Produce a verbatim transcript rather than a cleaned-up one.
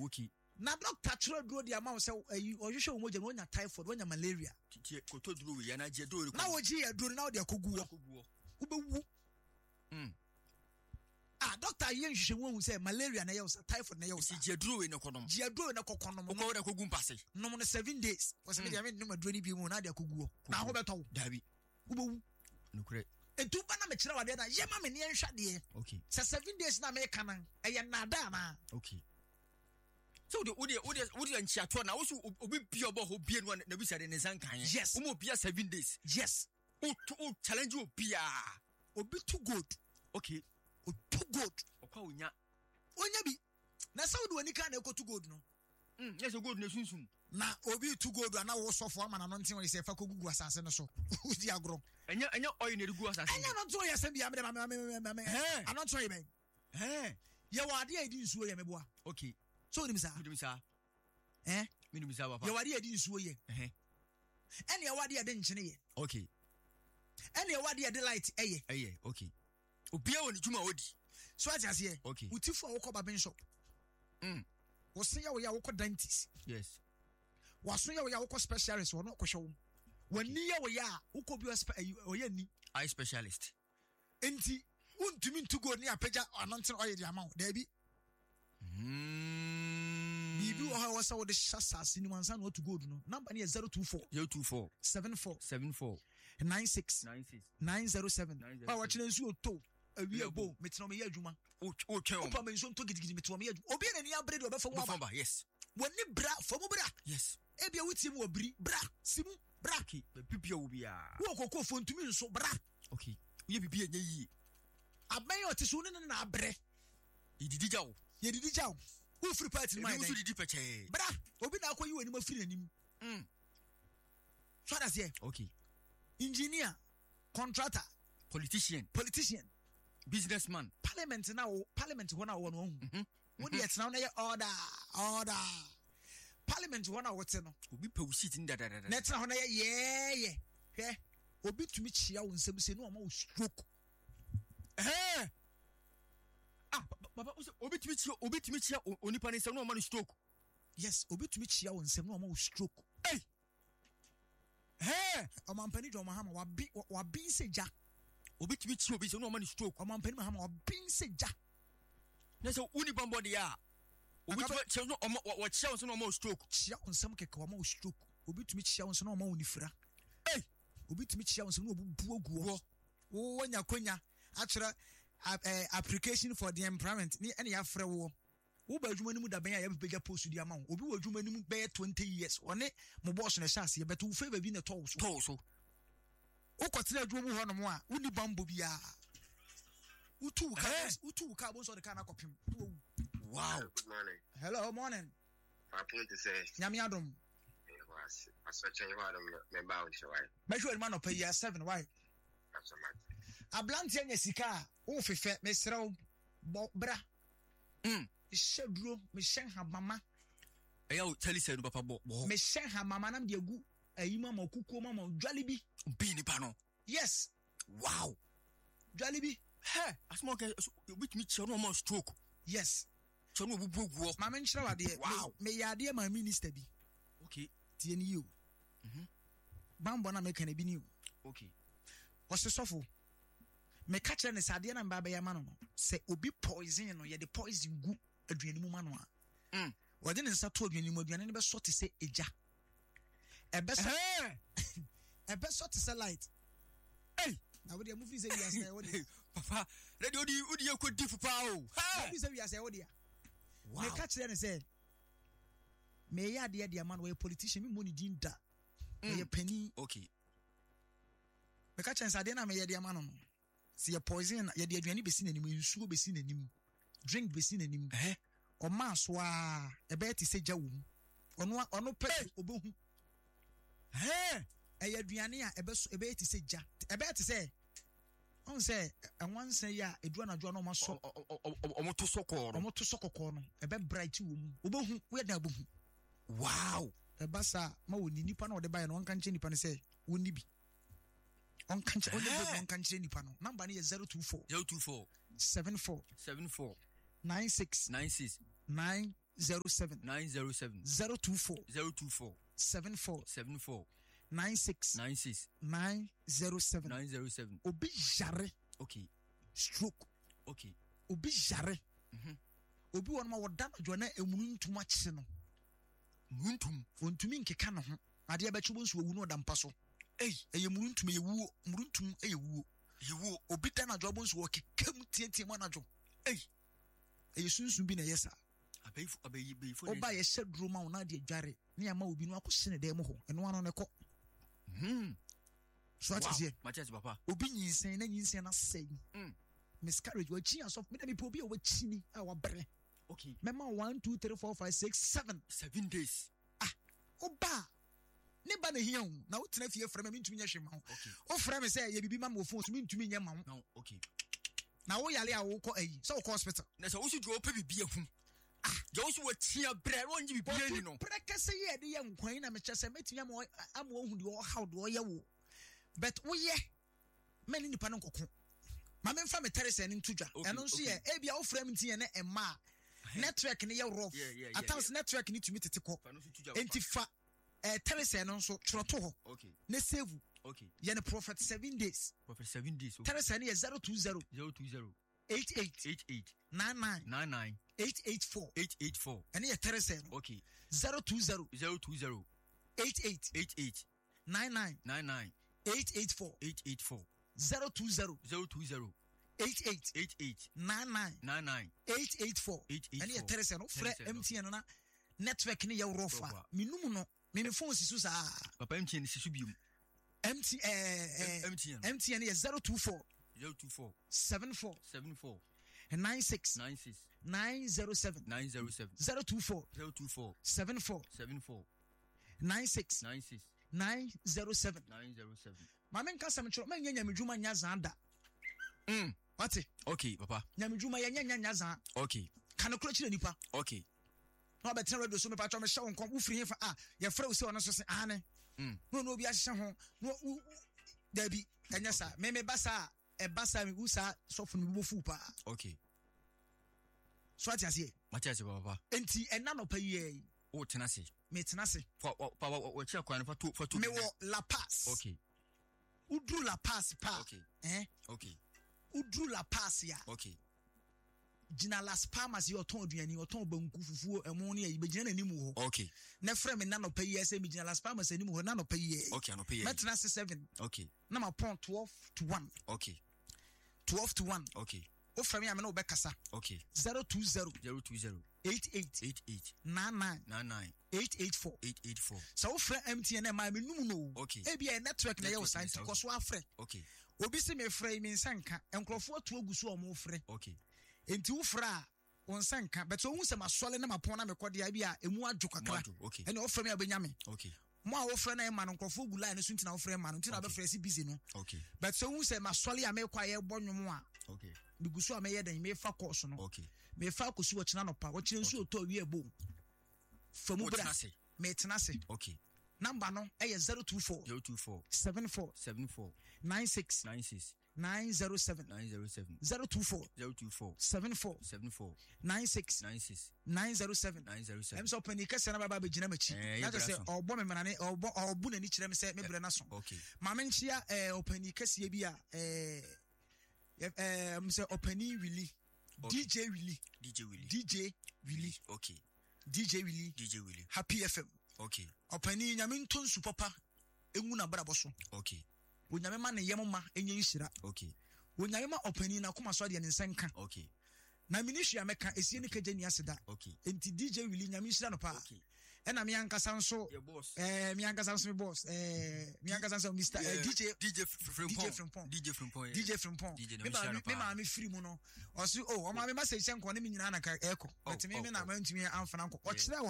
okay. Na doctor chiro duro the amount say you ohwehwe omoje no nya typhoid wonya malaria tie koto duro we ya na je duro na woji ya duro na wo de akogu wo ubewu mm ah doctor yen hwehwe won say malaria na ye usa typhoid na ye usa je duro we ne konom je duro na kokonom ko wo de akogu mpase no mo seven days was me dey me duro ni bi mu na de akogu wo na ho beto dabi ubewu nukure etu ba na me kire wade na ye ma me ne nhwade okay say seven days na me kanan eye na da na okay. So the odi odi odi anchiato na wo so obi bia obo ho bia no na bi sade ne san kan yes omo bia seven days yes o o challenge obi a obi too good okay o too good okwa onya onya bi na saudi wani kan na eko too good no mm yes good na sunsun na obi too good na wo sofo ama na no ntin we say fa kogugu asase no so udi agro enya enya oil na regu asase enya no to yesem bia me me me eh anon to yeme eh ye wade edi nsuo ye meboa okay so nim sa nim sa eh nim sa papa ye wade edi nsuo ye eh ene ye wade edi nchene ye okay ene ye wade edi light eye eye okay obia woni juma odi so ati ase okay utifo wo ko barber shop mm wo se ya wo ya wo ko dentist yes waso ya wo ya wo ko specialist wo no ko hwewo wani ya wo ya wo ko bi o ya ni eye specialist enti untumi ntugo ni apagya anonten oil di amount da bi mm bibi o ha wo sa wo de shasase ni wansa no to gold no number ni zero two four zero two four seven four seven four nine six nine six nine zero seven ba wa chine nsu oto awie bo metino me ya adwuma o o twen o pa me nsu to gidigidi metino me ya adwuma obi na ni abre de obefa wo ba yes woni bra fomu bra yes e bia wutim wo bri bra simu bra ki bibia wo bia wo kokko fo ntumi nso bra okay ye bibia nya yi aban o ti so ne na abre ididi jawo ye didi jawo who free party my name didi peche bra obi na akoyi wani ma free nanim mm so that's here okay engineer contractor politician politician businessman parliament na wo parliament ho na wo no hu wo de etna na ye order order parliament ho na wo te no obi pa usit nda da da na etna ho na ye ye ye hwe obi tumi chia wo nsem se no ma wo stroke eh ah baba obi tumi chia obi tumi chia onipa ne nsem no ma no stroke yes obi tumi chia wo nsem no ma wo stroke eh eh o man pani do ma ha ma wa bi wa bi seja obi tumi chia obi se no ma no stroke o man pani ma ha ma wa bi seja na so uni bambo de ya obi tumi chia no wa chia wo se no ma stroke chia wo nsem keke wa ma wo stroke obi tumi chia wo nsem no ma wo nifira eh obi tumi chia wo nsem no obubu aguo wo wanya konya actually uh, application for the employment ni ene ya frɛ wo wo ba adwuma nimu da ben ya ya bepega post di ama wo obi wo adwuma nimu be twenty years one mo boss na chance ye beto wo favor bi na to so to so wo kwatena adwuma mu ho no mo a woni bambo bia wo tu ka wo tu ka bon so de ka na kopim wow good morning hello morning I point to say nyame adom it was I search you out me ba on show why be sure man up year seven why that's so much ablant anya sika wo fefe me srew bra mm sheduro me shen ha mama eya o tell say no papa bo me shen ha mama nam de agu ayima ma kukuo mama dwale bi bi ni pa no yes wow dwale bi he asmo ke bit me chia no ma stroke yes chia no bubu guo mama nchira wade wow me yade ma minister bi okay tie ni you mhm bambo na me kan bi ni okay osesofo me ka kire ne sade na mba ba ya ma no se obi poison no ye de poison gu aduani mu ma no a mm wode ne nsa to aduani mu aduani ne be so te se eja ebe so ebe so te se light hey na we dey move say we say we dey papa ready odi odi e ko difu pa o ha we say we say we dey me ka kire ne se me ya de de man we politician me money din da me penny okay me ka kire sade na me ya de man no si ye poison ye de aduani be si nanim nsuo be si nanim drink be si nanim eh o ma so a e be ti se ja wo ono ono pe obohu eh e ye aduani a e be so e be ti se ja e be ti se on se enwanse ya edua na dua no ma so o mo to sokko o mo to sokko no e be bright wo mu obohu we da obohu wow e ba sa ma woni nipa na o de ba no nka nche nipa ne se woni bi on kanche on dey on kanche nipa no number ni is zero two four zero two four seven four seven four nine six nine six nine zero seven nine zero seven zero two four zero two four seven four seven four nine six nine six nine zero seven nine zero seven. obi jare Okay. stroke Okay. obi jare Mhm. obi won ma woda na dwo na emunu ntuma kye no Muntum. ontumi nkeka no ho ade abechi bo nso owu no oda mpa so Ei, eye munu ntum ye wuo munu ntum eye wuo yewo. obi da na dwo bo nso okekam tietie mo na dwo Ei, eye sunsun bi na yesa abeifo abeyi beifo. oba ye hyedro ma wona de adware ne ya ma obi no akose ne dem ho eno ano ne ko Mhm. so ati ye Matias papa. obi nyinsen na nyinsen na sei Mm. miscarriage wa chi asof me da bi po obi a wa chi ni a wa bre Okay. mema one two three four five six seven seven days. oba ne ba na hia hu na wo tena fie frɛ me ntumi nya hwe ma ho Okay. wo frɛ me sɛ ye bibi ma mo phone so me ntumi nya ma ho Now, okay. na wo yale a wo kɔ ayi sɛ wo kɔ hospital Na so wo su dwo pe bibia hu. Ah, jo so wo tia bre, wo nji bibia ni no. prɛ kɛsɛ yɛ de yɛ nkwan na me kyɛ sɛ metumi ama ama wo hu de wo how de wo yɛ wo but wo yɛ me ne nipa no nkɔko ma me mfa me teresa ne ntudwa Okay, ɛno nso yɛ e bia wo frɛ me ntia ne ɛma network ne yɛ rough Yeah, yeah, yeah, at times yeah. network ne tumi tete kɔ Fa no so tuja. enti fa eh teresa no nso tworoto hɔ Okay. ne save Okay. yɛ ne prophet seven days Prophet seven days. Okay. teresa ne yɛ zero two zero zero two zero eight eight eight eight nine nine nine nine eight eight four eight eight four. ɛne yɛ teresa no Okay. zero two zero zero two zero eight eight eight eight nine nine nine nine eight eight four eight eight four. zero two zero zero two zero eight eight eight eight nine nine nine nine eight eight four eight eight ɛne yɛ four. teresa no frɛ Teresa no. M T N no na network ne yɛ rough a Rough a. menum no me me phone si so saa Papa M T N sisu biom. M T eh M T N M T N yɛ zero two four zero two four seven four seven four nine six nine six nine zero seven nine zero seven zero two four zero two four seven four seven four nine six nine six nine zero seven nine zero seven. ma me nka sam kyerɛ ma nyɛ nyamedwuma nya zan da Mm. wate Okay, papa. nyamedwuma yɛ nya nya nya zan Okay. ka no koro kyerɛ nipa Okay. na ɔbɛtena radio so mepa kyɛ me hyɛ wo nkɔm wofiri he fa a yɛfrɛ wo sɛ ɔno so se ane Mm. na ɔno obi ahyehyɛ ho na wo- wo- dabi ɛnyɛ saa me meba saa a ɛba saa mewu saa sɔfo no mebɔfu paa Okay. so ate aseɛ Matias papa. enti ɛna nɔpa yi O tena se. metena se Pa pa wa chia kwan fa to fa to. mewɔ La Paz Okay. woduru La Paz pa Okay. eh Okay. woduru La Paz ya Okay. gyina Las Palmas yɛ ɔtɔn aduane ɔtɔn banku fufuo ɛmo ne ayi bɛgyina n'anim hɔ Okay. na frɛ me na nɔpa yi sɛ megyina Las Palmas anim hɔ na nɔpa yi Okay, no pay. mɛtena se seven Okay. na mapɔn twelve to one Okay. twelve to one Okay. wofrɛ me a me ne wobɛkasa Okay. zero two zero zero two zero eight eight eight eight nine nine nine nine eight eight four eight eight four. sɛ wofrɛ M T N ma menum no Okay. ebia network na yɛ wo saa Network nti na kɔ so afrɛ Okay. obi se mefrɛ yi me nsa nka nkurɔfoɔ to agu so a ɔmo frɛ Okay. enti wofrɛ a wo nsa nka but ohun sɛ masɔle na mapɔn na mekɔde bi a emu adwo kakra Mwadu. Okay. ɛne wofrɛ me a wobɛnya me Okay. mo a wofrɛ na ɛma no nkurɔfoɔ gu line so nti na wofrɛ ma no nti na Okay. wobɛfrɛ si busy no Okay. but sɛ ohun sɛ masɔle a mekɔ a yɛbɔ nwom a Okay. megu so a mɛyɛ dan mefa kɔɔso no Okay. mefa akɔsi wɔkyena nɔpa wɔkyena nso ɔtɔ awie bom fa mu O bra tena se. metena se Okay. number no ɛyɛ zero two four zero two four seven four seven four nine six nine six nine zero seven nine zero seven zero two four zero two four seven four seven four nine six nine six nine zero seven nine zero seven. ɛm sɛ ɔpani kɛsɛ na baba bɛgyina m'akyi Eh, na kyɛ yɛbrɛ sɛ so. ɔbɔ me manane ɔbɔ ɔbu n'ani kyerɛ me sɛ mebrɛ no so Okay. ma menkyia eh, ɔpani kɛseɛ bi a eh, yɛ- eh, m sɛ ɔpani wili Okay. D J Willy D J Willy. D J Willy Okay. D J Willy D J Willy. Happy F M Okay. ɔpani nyame nto nsu papa ɛngu na brabɔ so Okay. onyame ma ne yɛm ma ɛnyɛ nhyira Okay. onyame ma ɔpani na koma so adeɛ ne nsa nka Okay. na mene hwea mɛka ɛsie ne kagya ni ase da Okay. enti D J Willy nyame nhyira no paa Okay. ɛna me ankasa nso Your boss. eh, me ankasa nso me boss eh, me ankasa nso Mister eh, D J D J Frimpong. D J Frimpong. D J Frimpong. D J Frimpong D J me na maame Michelle me pa. maame firi mu no ɔse oh ɔma me ma sɛ hyɛ nkɔ ne me nyinaa na ka ɛkɔ but me me na oh. mantumi amfa na nkɔ ɔkyerɛ